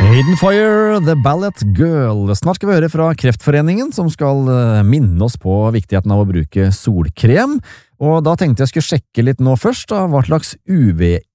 Fire, The Ballet Girl. Snart skal vi høre fra Kreftforeningen, som skal minne oss på viktigheten av å bruke solkrem. Og da tenkte jeg skulle sjekke litt nå først, hva slags